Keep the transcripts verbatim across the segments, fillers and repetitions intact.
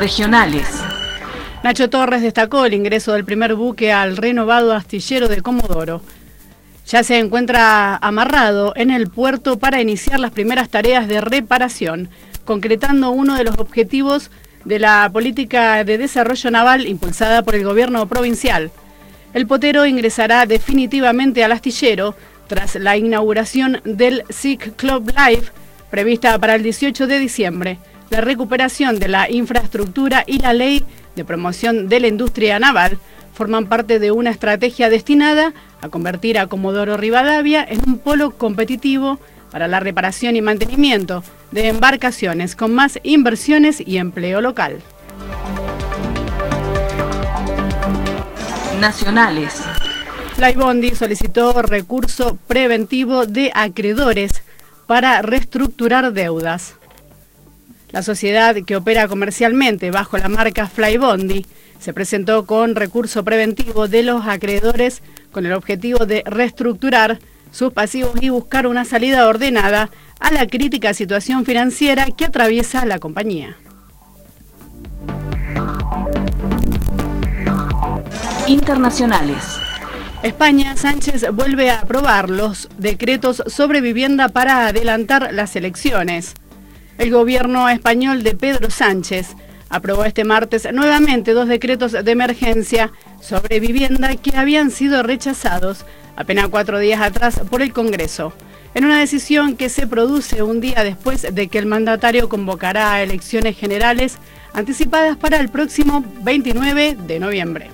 Regionales. Nacho Torres destacó el ingreso del primer buque al renovado astillero de Comodoro. Ya se encuentra amarrado en el puerto para iniciar las primeras tareas de reparación, concretando uno de los objetivos de la política de desarrollo naval impulsada por el gobierno provincial. El potero ingresará definitivamente al astillero tras la inauguración del Sea Club Live, prevista para el dieciocho de diciembre, la recuperación de la infraestructura y la ley de promoción de la industria naval forman parte de una estrategia destinada a convertir a Comodoro Rivadavia en un polo competitivo para la reparación y mantenimiento de embarcaciones con más inversiones y empleo local. Nacionales. Flybondi solicitó recurso preventivo de acreedores para reestructurar deudas. La sociedad que opera comercialmente bajo la marca Flybondi se presentó con recurso preventivo de los acreedores con el objetivo de reestructurar sus pasivos y buscar una salida ordenada a la crítica situación financiera que atraviesa la compañía. Internacionales. España, Sánchez vuelve a aprobar los decretos sobre vivienda para adelantar las elecciones. El gobierno español de Pedro Sánchez aprobó este martes nuevamente dos decretos de emergencia sobre vivienda que habían sido rechazados apenas cuatro días atrás por el Congreso, en una decisión que se produce un día después de que el mandatario convocará a elecciones generales anticipadas para el próximo veintinueve de noviembre.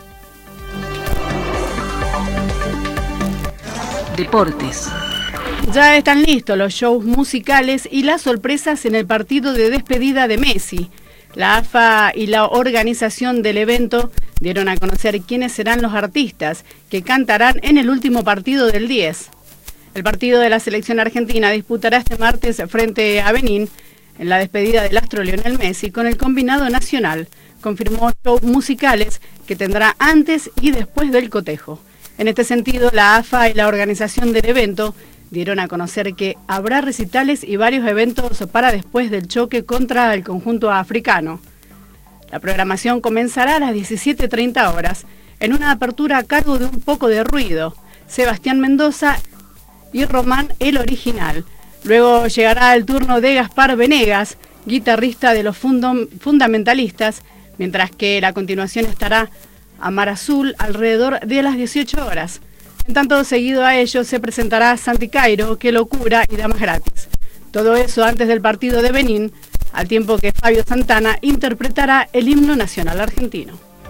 Deportes. Ya están listos los shows musicales y las sorpresas en el partido de despedida de Messi. La A F A y la organización del evento dieron a conocer quiénes serán los artistas que cantarán en el último partido del diez. El partido de la selección argentina disputará este martes frente a Benín en la despedida del astro Lionel Messi con el combinado nacional. Confirmó shows musicales que tendrá antes y después del cotejo. En este sentido, la A F A y la organización del evento dieron a conocer que habrá recitales y varios eventos para después del choque contra el conjunto africano. La programación comenzará a las diecisiete treinta horas en una apertura a cargo de Un Poco de Ruido, Sebastián Mendoza y Román el Original. Luego llegará el turno de Gaspar Venegas, guitarrista de los fundam- fundamentalistas, mientras que la continuación estará Amar Azul alrededor de las dieciocho horas. En tanto, seguido a ello se presentará Santi Cairo, Qué Locura y Damas Gratis. Todo eso antes del partido de Benín, al tiempo que Fabio Santana interpretará el himno nacional argentino.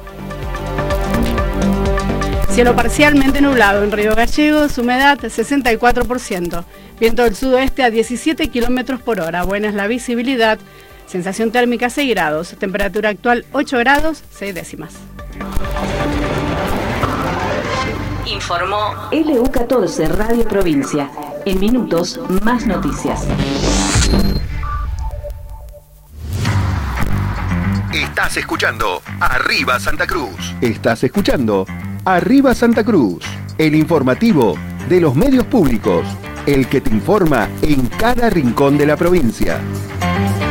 Cielo parcialmente nublado en Río Gallegos, humedad sesenta y cuatro por ciento. Viento del sudoeste a diecisiete kilómetros por hora. Buena es la visibilidad. Sensación térmica seis grados. Temperatura actual ocho grados, seis décimas. Informó L U catorce Radio Provincia. En minutos, más noticias. Estás escuchando Arriba Santa Cruz. Estás escuchando Arriba Santa Cruz, el informativo de los medios públicos, el que te informa en cada rincón de la provincia.